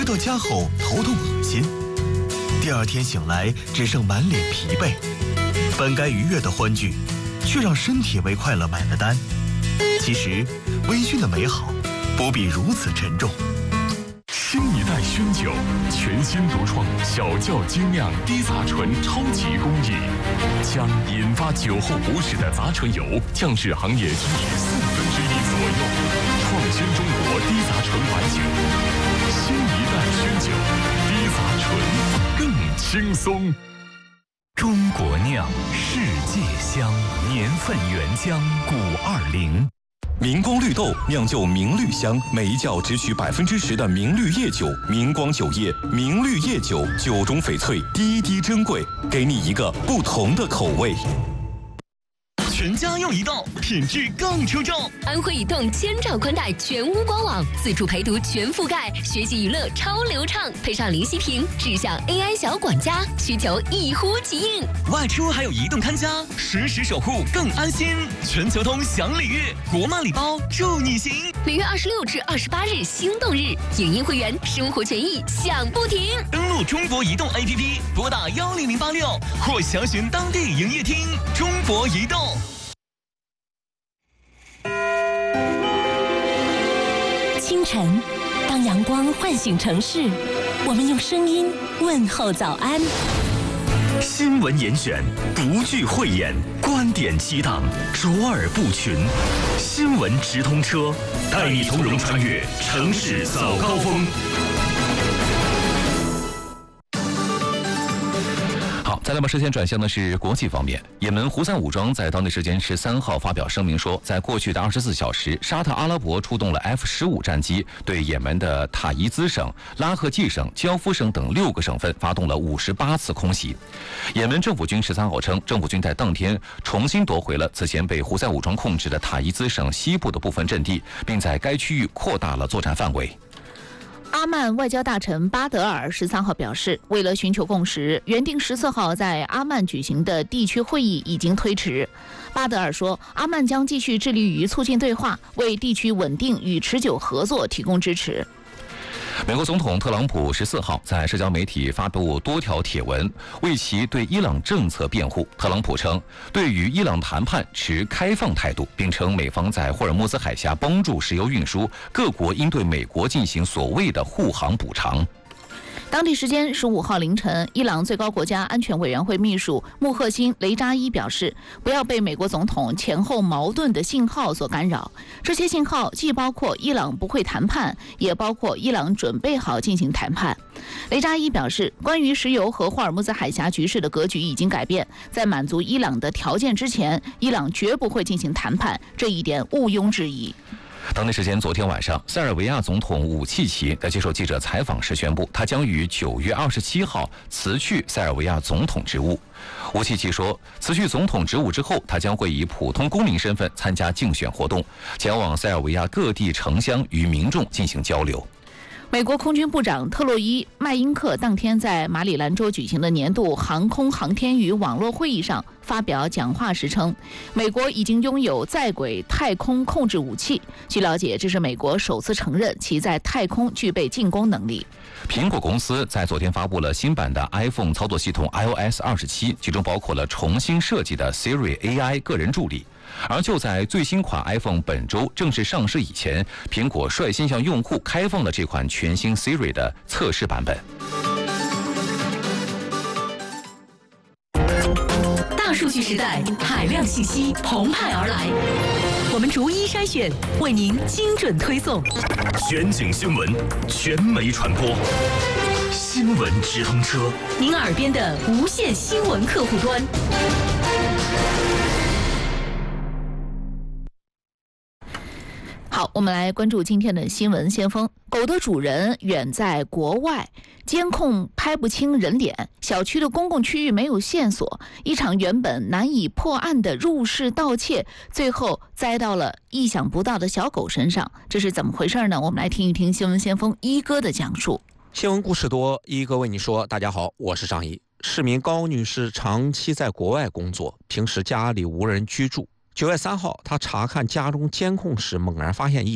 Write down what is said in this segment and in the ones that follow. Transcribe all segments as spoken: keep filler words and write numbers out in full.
到家后头痛恶心，第二天醒来只剩满脸疲惫，本该愉悦的欢聚，却让身体为快乐买了单。其实，微醺的美好不必如此沉重。 新一代熏酒，全新独创小窖精酿低杂醇超级工艺，将引发酒后不适的杂醇油降至行业均值四分之一左右，创新中国低杂醇白酒。新一代熏酒，低杂醇更轻松。 中国酿，世界香，年份原浆古二零。 明光绿豆酿就明绿香，每一窖只取百分之十的明绿叶酒。明光酒业明绿叶酒，酒中翡翠，滴滴珍贵，给你一个不同的口味。 全家用移动，品质更出众。 安徽移动千兆宽带全屋官网，自助陪读全覆盖，学习娱乐超流畅，配上林息屏智享 A I 小管家，需求一呼即应。 外出还有移动看家，实时守护更安心。全球通享礼遇，国漫礼包助你行。 每月二十六至二十八日心动日，影音会员生活权益享不停。 登录中国移动 A P P， 拨打幺零零八六或详询当地营业厅。中国移动。 清晨，当阳光唤醒城市，我们用声音问候早安。 新闻严选，不惧讳言，观点激荡，卓尔不群。新闻直通车，带你从容穿越城市早高峰。 再来把视线转向的是国际方面，也门胡塞武装在当地时间十三号发表声明说，在过去的二十四小时，沙特阿拉伯出动了 F 十五 战机，对也门的塔伊兹省、拉赫季省、焦夫省等六个省份发动了五十八次空袭。也门政府军十三号称，政府军在当天重新夺回了此前被胡塞武装控制的塔伊兹省西部的部分阵地，并在该区域扩大了作战范围。 阿曼外交大臣巴德尔十三号表示，为了寻求共识，原定十四号在阿曼举行的地区会议已经推迟。巴德尔说，阿曼将继续致力于促进对话，为地区稳定与持久合作提供支持。 美国总统特朗普十四号在社交媒体发布多条帖文，为其对伊朗政策辩护。特朗普称，对于伊朗谈判持开放态度，并称美方在霍尔木兹海峡帮助石油运输，各国应对美国进行所谓的护航补偿。 当地时间十五号凌晨，伊朗最高国家安全委员会秘书穆赫辛·雷扎伊表示，不要被美国总统前后矛盾的信号所干扰。这些信号既包括伊朗不会谈判，也包括伊朗准备好进行谈判。雷扎伊表示，关于石油和霍尔木兹海峡局势的格局已经改变，在满足伊朗的条件之前，伊朗绝不会进行谈判，这一点毋庸置疑。 当地时间昨天晚上，塞尔维亚总统武契奇在接受记者采访时宣布，他将于九月二十七号辞去塞尔维亚总统职务。武契奇说，辞去总统职务之后，他将会以普通公民身份参加竞选活动，前往塞尔维亚各地城乡与民众进行交流。 美国空军部长特洛伊·麦因克当天在马里兰州举行的年度航空航天与网络会议上发表讲话时称，美国已经拥有在轨太空控制武器。据了解，这是美国首次承认其在太空具备进攻能力。 苹果公司在昨天发布了新版的 iPhone 操作系统 i O S 二十七，其中包括了重新设计的 Siri A I 个人助理。而就在最新款 iPhone 本周正式上市以前，苹果率先向用户开放了这款全新 Siri 的测试版本。 大数据时代，海量信息澎湃而来，我们逐一筛选，为您精准推送。 全景新闻，全媒传播，新闻直通车， 您耳边的无线新闻客户端。 好，我们来关注今天的新闻先锋。狗的主人远在国外，监控拍不清人脸，小区的公共区域没有线索，一场原本难以破案的入室盗窃，最后栽到了意想不到的小狗身上，这是怎么回事呢？我们来听一听新闻先锋一哥的讲述。 新闻故事多，一哥为你说。大家好，我是张一。市民高女士长期在国外工作，平时家里无人居住。九月三号，她查看家中监控时，猛然发现异常。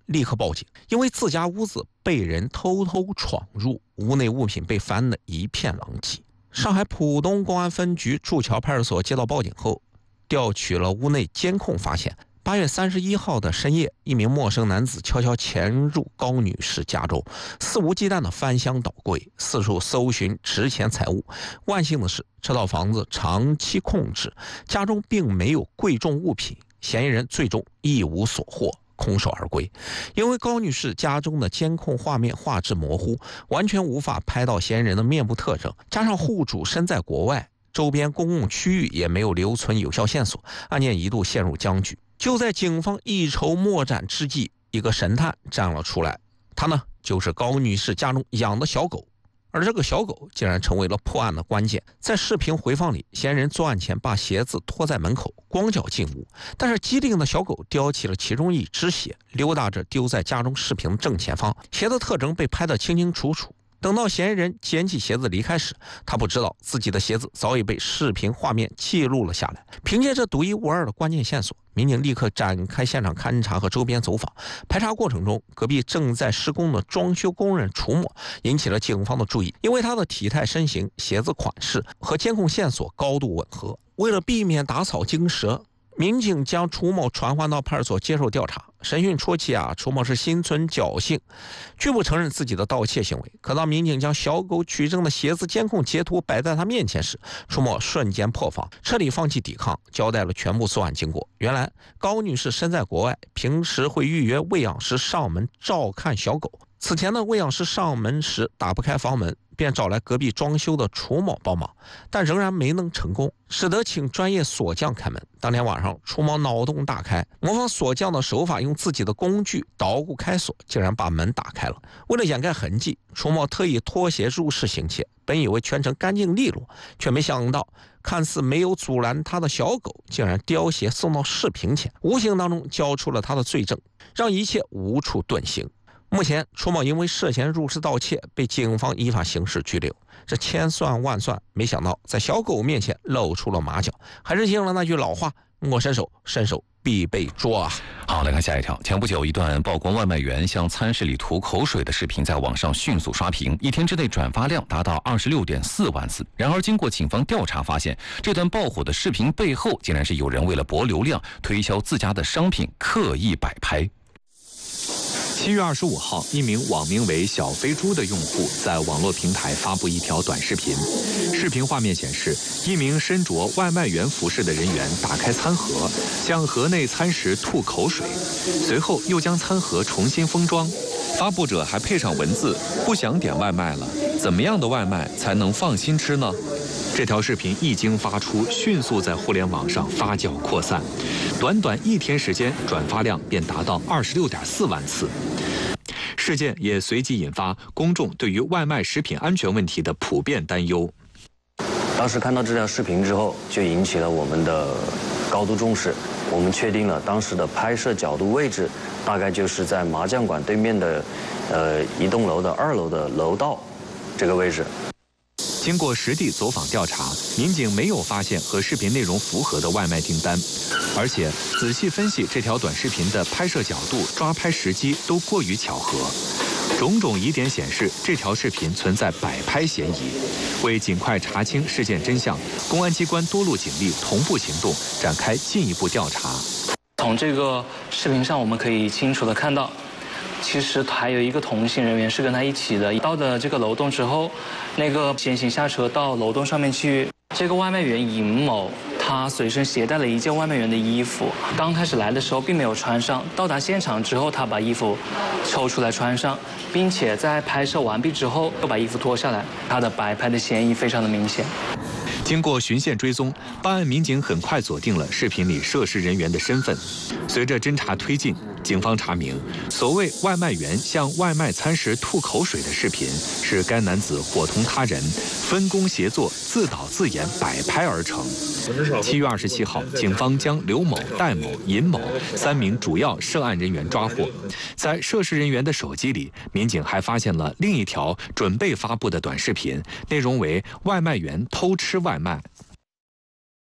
立刻报警，因为自家屋子被人偷偷闯入，屋内物品被翻得一片狼藉。上海浦东公安分局筑桥派出所接到报警后，调取了屋内监控，发现八月三十一号的深夜，一名陌生男子悄悄潜入高女士家中，肆无忌惮地翻箱倒柜，四处搜寻值钱财物。万幸的是，这套房子长期空置，家中并没有贵重物品，嫌疑人最终一无所获，空手而归。因为高女士家中的监控画面画质模糊，完全无法拍到嫌疑人的面部特征，加上户主身在国外，周边公共区域也没有留存有效线索，案件一度陷入僵局。就在警方一筹莫展之际，一个神探站了出来，他呢就是高女士家中养的小狗，而这个小狗竟然成为了破案的关键。在视频回放里，嫌疑人作案前把鞋子脱在门口，光脚进屋，但是机灵的小狗叼起了其中一只鞋，溜达着丢在家中视频的正前方，鞋的特征被拍得清清楚楚。等到嫌疑人捡起鞋子离开时，他不知道自己的鞋子早已被视频画面记录了下来。凭借这独一无二的关键线索，民警立刻展开现场勘查和周边走访。排查过程中，隔壁正在施工的装修工人楚某引起了警方的注意，因为他的体态身形、鞋子款式和监控线索高度吻合。为了避免打草惊蛇，民警将楚某传唤到派出所接受调查。审讯初期啊，楚某是心存侥幸，拒不承认自己的盗窃行为。可当民警将小狗取证的鞋子监控截图摆在他面前时，楚某瞬间破防，彻底放弃抵抗，交代了全部作案经过。原来高女士身在国外，平时会预约喂养师上门照看小狗。此前呢，喂养师上门时打不开房门，便找来隔壁装修的楚某帮忙，但仍然没能成功，使得请专业锁匠开门。当天晚上，楚某脑洞大开，模仿锁匠的手法，用自己的工具捣鼓开锁，竟然把门打开了。为了掩盖痕迹，楚某特意脱鞋入室行窃，本以为全程干净利落，却没想到看似没有阻拦他的小狗，竟然叼鞋送到视频前，无形当中交出了他的罪证，让一切无处遁形。目前，楚某因为涉嫌入室盗窃被警方依法刑事拘留。这千算万算，没想到在小狗面前露出了马脚，还是应了那句老话：莫伸手，伸手必被捉啊！ 好，来看下一条。前不久，一段曝光外卖员向餐室里吐口水的视频在网上迅速刷屏，一天之内转发量达到二十六点四万次。然而，经过警方调查发现，这段爆火的视频背后，竟然是有人为了博流量，推销自家的商品，刻意摆拍。 七月二十五号，一名网名为小飞猪的用户在网络平台发布一条短视频。视频画面显示，一名身着外卖员服饰的人员打开餐盒，向盒内餐食吐口水，随后又将餐盒重新封装。发布者还配上文字：不想点外卖了，怎么样的外卖才能放心吃呢？这条视频一经发出，迅速在互联网上发酵扩散，短短一天时间，转发量便达到二十六点四万次。事件也随即引发公众对于外卖食品安全问题的普遍担忧。 当时看到这条视频之后，就引起了我们的高度重视。我们确定了当时的拍摄角度位置，大概就是在麻将馆对面的，呃，一栋楼的二楼的楼道这个位置。 经过实地走访调查，民警没有发现和视频内容符合的外卖订单，而且仔细分析这条短视频的拍摄角度、抓拍时机都过于巧合。种种疑点显示，这条视频存在摆拍嫌疑。为尽快查清事件真相，公安机关多路警力同步行动，展开进一步调查。 从这个视频上，我们可以清楚地看到，其实还有一个同行人员是跟他一起的。到的这个楼栋之后，那个先行下车到楼栋上面去。这个外卖员尹某，他随身携带了一件外卖员的衣服，刚开始来的时候并没有穿上，到达现场之后，他把衣服抽出来穿上，并且在拍摄完毕之后又把衣服脱下来，他的摆拍的嫌疑非常的明显。 经过循线追踪，办案民警很快锁定了视频里涉事人员的身份。随着侦查推进，警方查明，所谓外卖员向外卖餐食吐口水的视频，是该男子伙同他人分工协作、自导自演摆拍而成。七月二十七号，警方将刘某、戴某、尹某三名主要涉案人员抓获。在涉事人员的手机里，民警还发现了另一条准备发布的短视频，内容为外卖员偷吃外卖。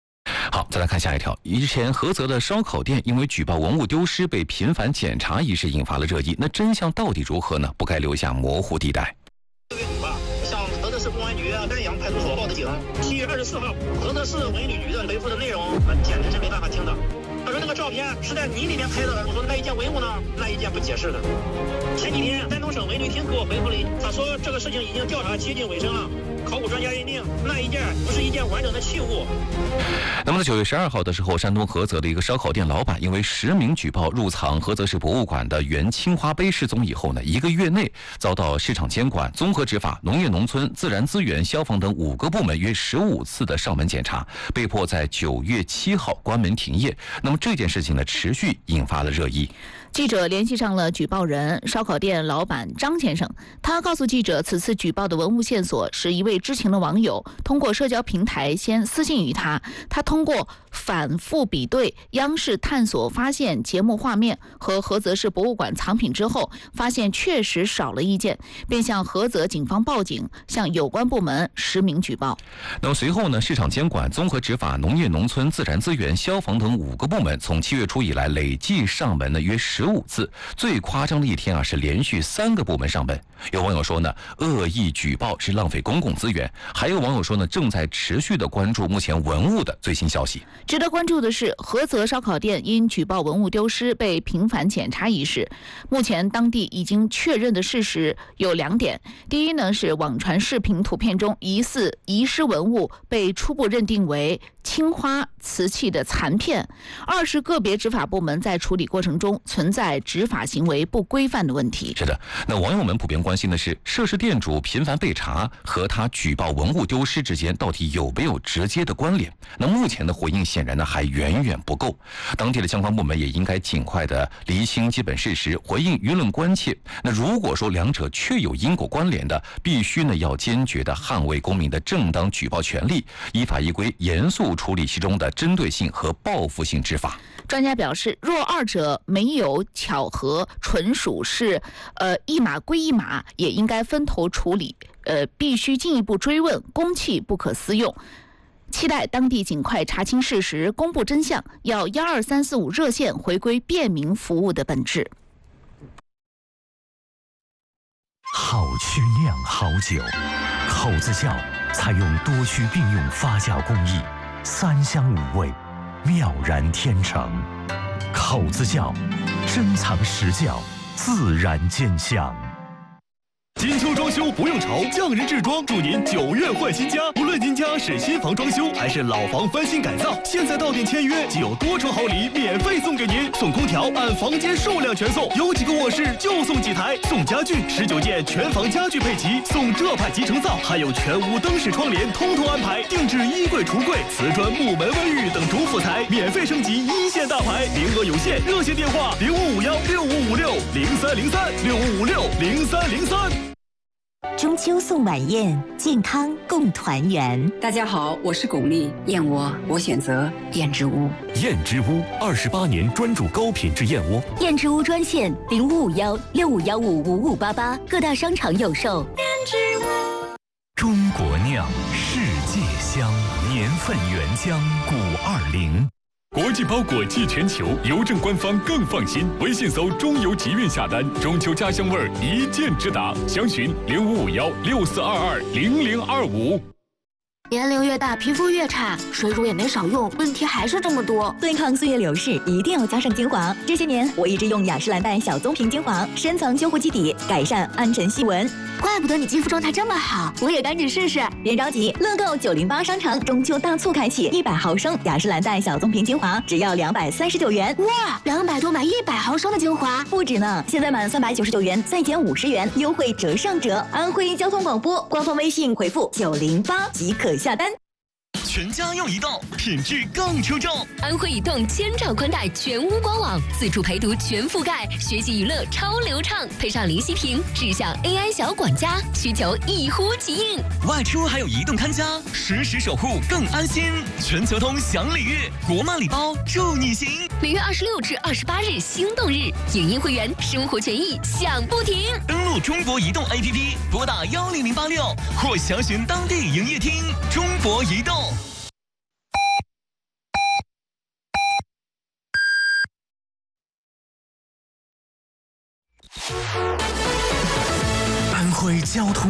好，再来看下一条。以前菏泽的烧烤店因为举报文物丢失被频繁检查一事引发了热议，那真相到底如何呢？不该留下模糊地带。 向菏泽市公安局丹阳派出所报的警。七月二十四号，菏泽市文旅局的回复的内容，我简直是没办法听的。他说那个照片是在泥里面拍的，我说那一件文物呢？那一件不解释的。前几天山东省文旅厅给我回复了，他说这个事情已经调查接近尾声了，考古专家认定那一件不是一件完整的器物。 那么在九月十二号的时候，山东菏泽的一个烧烤店老板因为实名举报入藏菏泽市博物馆的原青花杯失踪以后呢，一个月内遭到市场监管、综合执法、农业农村、自然资源、消防等五个部门约十五次的上门检查，被迫在九月七号关门停业。那么这件事情呢，持续引发了热议。 记者联系上了举报人烧烤店老板张先生，他告诉记者，此次举报的文物线索是一位知情的网友通过社交平台先私信于他，他通过反复比对央视探索发现节目画面和菏泽市博物馆藏品之后，发现确实少了一件，便向菏泽警方报警，向有关部门实名举报。 那么随后呢，市场监管、综合执法、农业农村、自然资源、消防等五个部门从七月初以来累计上门呢约十五次，最夸张的一天啊是连续三个部门上门。有网友说呢，恶意举报是浪费公共资源，还有网友说呢，正在持续的关注目前文物的最新消息。 值得关注的是，菏泽烧烤店因举报文物丢失被频繁检查一事，目前当地已经确认的事实有两点。第一呢，是网传视频图片中疑似遗失文物被初步认定为青花瓷器的残片；二是个别执法部门在处理过程中存在执法行为不规范的问题。 是的，那网友们普遍关心的是，涉事店主频繁被查和他举报文物丢失之间到底有没有直接的关联？那目前的回应显然呢还远远不够，当地的相关部门也应该尽快的厘清基本事实，回应舆论关切。那如果说两者确有因果关联的，必须呢要坚决的捍卫公民的正当举报权利，依法依规严肃处理其中的针对性和报复性执法。 专家表示，若二者没有巧合，纯属是呃一码归一码，也应该分头处理，呃必须进一步追问，公器不可私用。期待当地尽快查清事实，公布真相，要幺二三四五热线回归便民服务的本质。 好曲酿好酒，口子窖采用多区并用发酵工艺，三香五味，妙然天成。口子窖，珍藏实窖，自然见香。 金秋装修不用愁，匠人制装祝您九月换新家。无论您家是新房装修还是老房翻新改造，现在到店签约即有多重好礼免费送给您，送空调按房间数量全送，有几个卧室就送几台，送家具十九件全房家具配齐，送浙派集成灶，还有全屋灯饰窗帘通通安排，定制衣柜、橱柜、瓷砖、木门、卫浴等主辅材，免费升级一线大牌，名额有限，热线电话零五五幺六五五六零三零三六五五六零三零三。 中秋送晚宴，健康共团圆。 大家好，我是巩俐，燕窝我选择燕之屋。 燕之屋二十八年专注高品质燕窝。 燕之屋专线零五五幺六五幺五五五八八，各大商场有售。燕之屋， 中国酿，世界香，年份原浆古二零。 国际包裹寄全球，邮政官方更放心。微信搜中邮集运下单，中秋家乡味儿一键直达。详询零五五幺六四二二零零二五。 年龄越大，皮肤越差，水乳也没少用，问题还是这么多。 对抗岁月流逝，一定要加上精华。这些年，我一直用雅诗兰黛小棕瓶精华，深层修护基底，改善暗沉细纹。 怪不得你肌肤状态这么好，我也赶紧试试。 别着急，乐购九零八商城中秋大促开启，一百毫升雅诗兰黛小棕瓶精华只要两百三十九元。 哇，两百多买一百毫升的精华， 不止呢！现在满三百九十九元再减五十元，优惠折上折。安徽交通广播官方微信回复九零八即可下单。 全家用移动，品质更出众。 安徽移动千兆宽带全屋官网，自助陪读全覆盖，学习娱乐超流畅，配上零息屏，智享 A I 小管家，需求一呼即应。 外出还有移动看家，实时守护更安心。全球通享礼遇，国漫礼包祝你行。 每月二十六至二十八日心动日，影音会员生活权益享不停。 登录中国移动 A P P， 拨打幺零零八六或详询当地营业厅。中国移动。 为交通